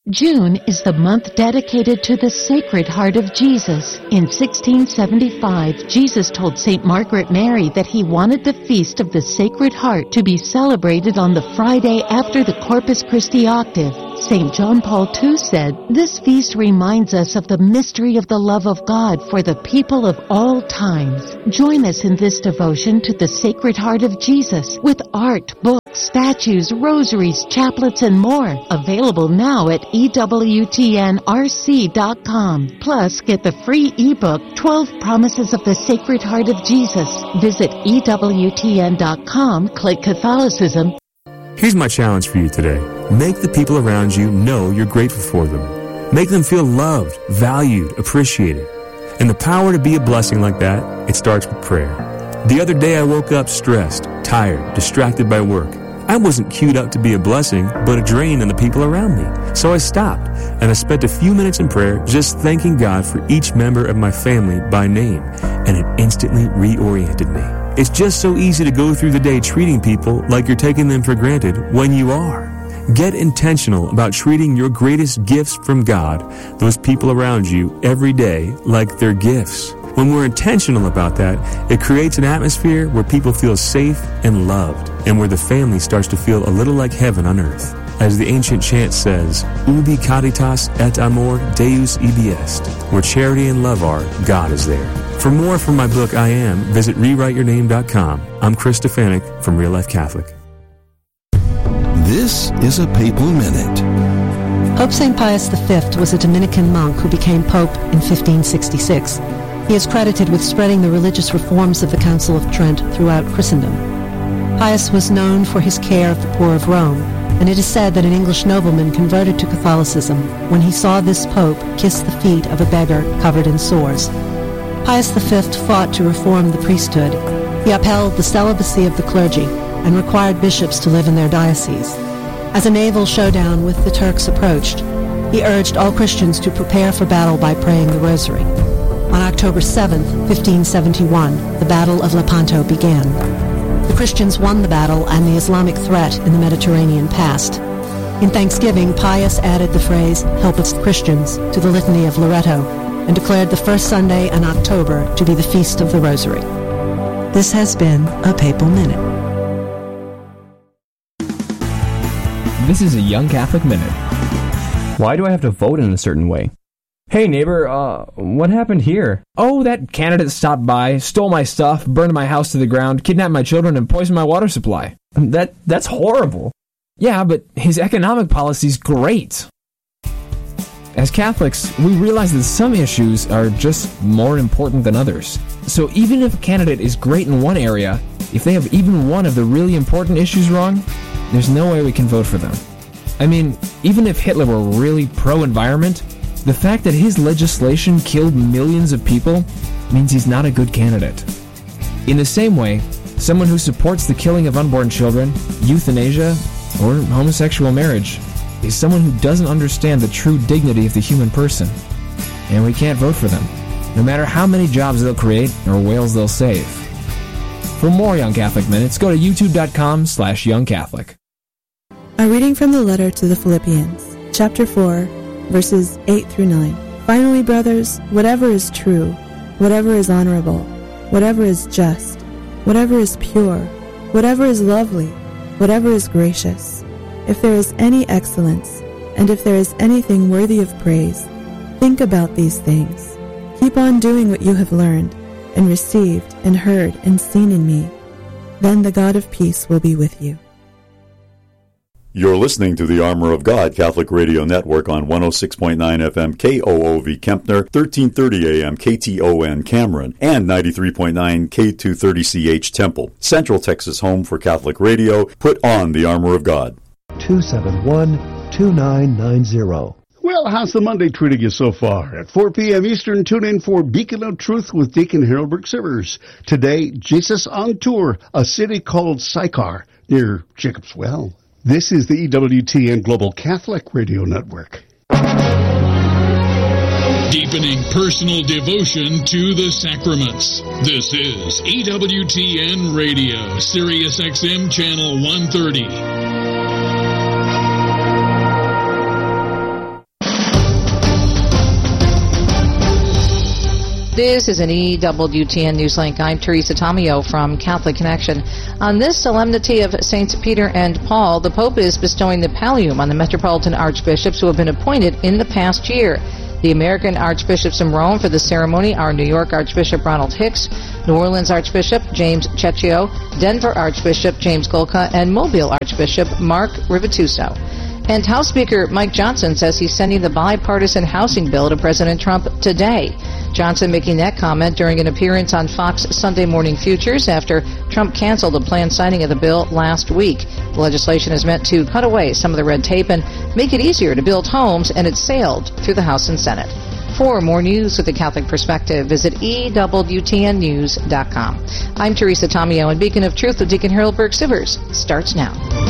June is the month dedicated to the Sacred Heart of Jesus. In 1675, Jesus told St. Margaret Mary that he wanted the Feast of the Sacred Heart to be celebrated on the Friday after the Corpus Christi octave. St. John Paul II said, "This feast reminds us of the mystery of the love of God for the people of all times." Join us in this devotion to the Sacred Heart of Jesus with art, books, statues, rosaries, chaplets, and more. Available now at EWTNRC.com. Plus, get the free ebook, 12 Promises of the Sacred Heart of Jesus. Visit EWTN.com, click Catholicism. Here's my challenge for you today. Make the people around you know you're grateful for them. Make them feel loved, valued, appreciated. And the power to be a blessing like that, it starts with prayer. The other day I woke up stressed, tired, distracted by work. I wasn't queued up to be a blessing, but a drain on the people around me. So I stopped, and I spent a few minutes in prayer just thanking God for each member of my family by name, and it instantly reoriented me. It's just so easy to go through the day treating people like you're taking them for granted when you are. Get intentional about treating your greatest gifts from God, those people around you, every day like they're gifts. When we're intentional about that, it creates an atmosphere where people feel safe and loved, and where the family starts to feel a little like heaven on earth. As the ancient chant says, Ubi caritas et amor Deus ibi est. Where charity and love are, God is there. For more from my book, I Am, visit rewriteyourname.com. I'm Chris Stefanik from Real Life Catholic. This is a Papal Minute. Pope St. Pius V was a Dominican monk who became Pope in 1566. He is credited with spreading the religious reforms of the Council of Trent throughout Christendom. Pius was known for his care of the poor of Rome, and it is said that an English nobleman converted to Catholicism when he saw this pope kiss the feet of a beggar covered in sores. Pius V fought to reform the priesthood. He upheld the celibacy of the clergy and required bishops to live in their dioceses. As a naval showdown with the Turks approached, he urged all Christians to prepare for battle by praying the Rosary. On October 7, 1571, the Battle of Lepanto began. The Christians won the battle, and the Islamic threat in the Mediterranean passed. In Thanksgiving, Pius added the phrase, "Help us Christians," to the Litany of Loretto, and declared the first Sunday in October to be the Feast of the Rosary. This has been a Papal Minute. This is a Young Catholic Minute. Why do I have to vote in a certain way? Hey neighbor, what happened here? Oh, that candidate stopped by, stole my stuff, burned my house to the ground, kidnapped my children, and poisoned my water supply. That's horrible. Yeah, but his economic policy's great. As Catholics, we realize that some issues are just more important than others. So even if a candidate is great in one area, if they have even one of the really important issues wrong, there's no way we can vote for them. I mean, even if Hitler were really pro-environment, the fact that his legislation killed millions of people means he's not a good candidate. In the same way, someone who supports the killing of unborn children, euthanasia, or homosexual marriage is someone who doesn't understand the true dignity of the human person. And we can't vote for them, no matter how many jobs they'll create or whales they'll save. For more Young Catholic Minutes, go to youtube.com/youngcatholic. A reading from the letter to the Philippians, chapter 4, verses 8 through 9. Finally, brothers, whatever is true, whatever is honorable, whatever is just, whatever is pure, whatever is lovely, whatever is gracious, if there is any excellence, and if there is anything worthy of praise, think about these things. Keep on doing what you have learned, and received, and heard, and seen in me. Then the God of peace will be with you. You're listening to the Armor of God Catholic Radio Network on 106.9 FM KOOV Kempner, 1330 AM KTON Cameron, and 93.9 K230CH Temple. Central Texas home for Catholic radio. Put on the Armor of God. 271-2990. Well, how's the Monday treating you so far? At 4 p.m. Eastern, tune in for Beacon of Truth with Deacon Harold Brooks-Sivers. Today, Jesus on Tour, a city called Sychar, near Jacob's Well. This is the EWTN Global Catholic Radio Network. Deepening personal devotion to the sacraments. This is EWTN Radio, Sirius XM Channel 130. This is an EWTN Newslink. I'm Teresa Tomeo from Catholic Connection. On this solemnity of Saints Peter and Paul, the Pope is bestowing the pallium on the metropolitan archbishops who have been appointed in the past year. The American archbishops in Rome for the ceremony are New York Archbishop Ronald Hicks, New Orleans Archbishop James Cecchio, Denver Archbishop James Golka, and Mobile Archbishop Mark Rivatuso. And House Speaker Mike Johnson says he's sending the bipartisan housing bill to President Trump today. Johnson making that comment during an appearance on Fox Sunday Morning Futures after Trump canceled the planned signing of the bill last week. The legislation is meant to cut away some of the red tape and make it easier to build homes, and it sailed through the House and Senate. For more news with the Catholic perspective, visit EWTNnews.com. I'm Teresa Tomeo, and Beacon of Truth with Deacon Harold Burke Sivers starts now.